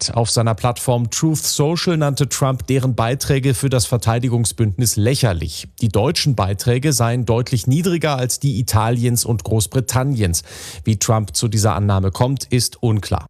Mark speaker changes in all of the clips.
Speaker 1: bestätigt. Auf seiner Plattform Truth Social nannte Trump deren Beiträge für das Verteidigungsbündnis lächerlich. Die deutschen Beiträge seien deutlich niedriger als die Italiens und Großbritanniens. Wie Trump zu dieser Annahme kommt, ist unklar.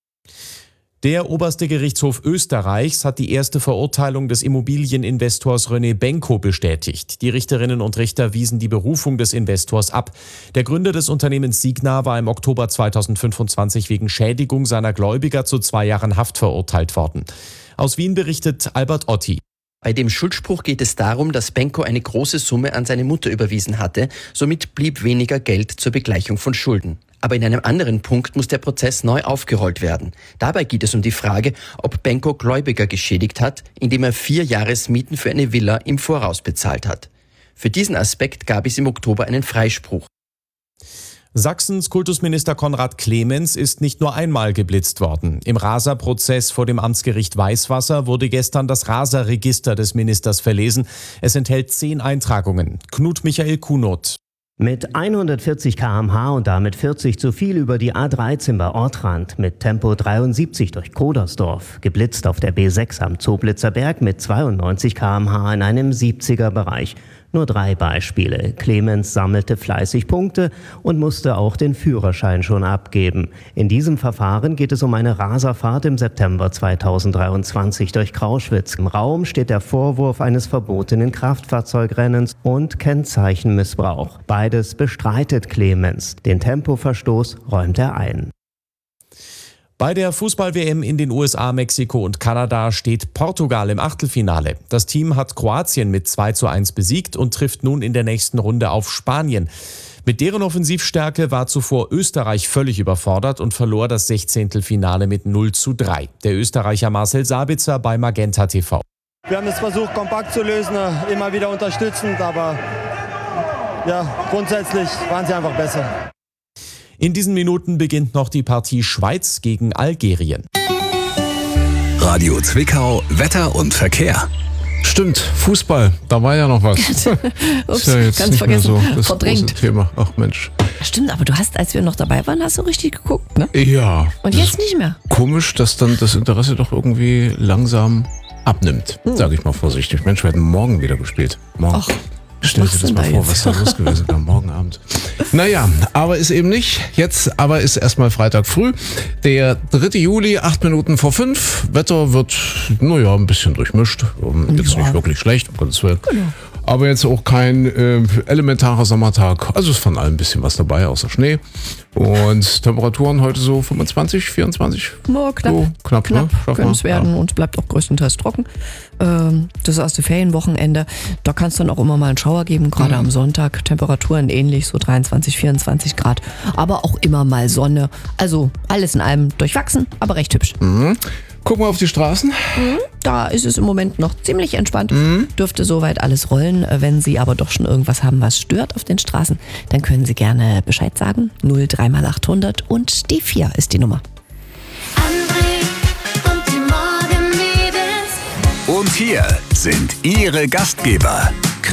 Speaker 1: Der oberste Gerichtshof Österreichs hat die erste Verurteilung des Immobilieninvestors René Benko bestätigt. Die Richterinnen und Richter wiesen die Berufung des Investors ab. Der Gründer des Unternehmens Signa war im Oktober 2025 wegen Schädigung seiner Gläubiger zu 2 Jahren Haft verurteilt worden. Aus Wien berichtet Albert Otti.
Speaker 2: Bei dem Schuldspruch geht es darum, dass Benko eine große Summe an seine Mutter überwiesen hatte. Somit blieb weniger Geld zur Begleichung von Schulden. Aber in einem anderen Punkt muss der Prozess neu aufgerollt werden. Dabei geht es um die Frage, ob Benko Gläubiger geschädigt hat, indem er 4 Jahresmieten für eine Villa im Voraus bezahlt hat. Für diesen Aspekt gab es im Oktober einen Freispruch.
Speaker 1: Sachsens Kultusminister Konrad Clemens ist nicht nur einmal geblitzt worden. Im Rasa-Prozess vor dem Amtsgericht Weißwasser wurde gestern das Rasa-Register des Ministers verlesen. Es enthält 10 Eintragungen. Knut Michael Kunoth.
Speaker 3: Mit 140 km/h und damit 40 zu viel über die A13 bei Ortrand, mit Tempo 73 durch Kodersdorf, geblitzt auf der B6 am Zoblitzer Berg mit 92 km/h in einem 70er-Bereich. Nur 3 Beispiele. Clemens sammelte fleißig Punkte und musste auch den Führerschein schon abgeben. In diesem Verfahren geht es um eine Raserfahrt im September 2023 durch Krauschwitz. Im Raum steht der Vorwurf eines verbotenen Kraftfahrzeugrennens und Kennzeichenmissbrauch. Beides bestreitet Clemens. Den Tempoverstoß räumt er ein.
Speaker 1: Bei der Fußball-WM in den USA, Mexiko und Kanada steht Portugal im Achtelfinale. Das Team hat Kroatien mit 2:1 besiegt und trifft nun in der nächsten Runde auf Spanien. Mit deren Offensivstärke war zuvor Österreich völlig überfordert und verlor das 16. Finale mit 0:3. Der Österreicher Marcel Sabitzer bei Magenta TV.
Speaker 4: Wir haben es versucht, kompakt zu lösen, immer wieder unterstützend, aber ja, grundsätzlich waren sie einfach besser.
Speaker 1: In diesen Minuten beginnt noch die Partie Schweiz gegen Algerien.
Speaker 5: Radio Zwickau, Wetter und Verkehr.
Speaker 6: Stimmt, Fußball, da war ja noch was.
Speaker 7: Ups,
Speaker 6: ist ja jetzt
Speaker 7: ganz
Speaker 6: nicht
Speaker 7: vergessen,
Speaker 6: mehr so das
Speaker 7: verdrängt.
Speaker 6: große Thema. Ach Mensch.
Speaker 7: Stimmt, aber du hast, als wir noch dabei waren, hast du richtig geguckt, ne?
Speaker 6: Ja.
Speaker 7: Und jetzt nicht mehr.
Speaker 6: Komisch, dass dann das Interesse doch irgendwie langsam abnimmt, sage ich mal vorsichtig. Mensch, wir hätten morgen wieder gespielt. Morgen.
Speaker 7: Ach,
Speaker 6: stell dir das mal vor, was da los gewesen wäre morgen Abend. Naja, aber ist eben nicht. Jetzt aber ist erstmal Freitag früh, der 3. Juli, 8 Minuten vor 5. Wetter wird, naja, ein bisschen durchmischt. Jetzt nicht wirklich schlecht, um Gottes Willen. Genau. Aber jetzt auch kein elementarer Sommertag. Also ist von allem ein bisschen was dabei, außer Schnee. Und Temperaturen heute so 25, 24?
Speaker 7: No, knapp.
Speaker 6: So, knapp, ne?
Speaker 7: Können es werden und bleibt auch größtenteils trocken. Das erste Ferienwochenende, da kann es dann auch immer mal einen Schauer geben, gerade am Sonntag. Temperaturen ähnlich, so 23, 24 Grad. Aber auch immer mal Sonne. Also alles in allem durchwachsen, aber recht hübsch.
Speaker 6: Gucken wir auf die Straßen.
Speaker 7: Da ist es im Moment noch ziemlich entspannt. Dürfte soweit alles rollen. Wenn Sie aber doch schon irgendwas haben, was stört auf den Straßen, dann können Sie gerne Bescheid sagen. 03 mal 800 und die 4 ist die Nummer.
Speaker 8: André und die Morgenmädels.
Speaker 5: Und hier sind Ihre Gastgeber,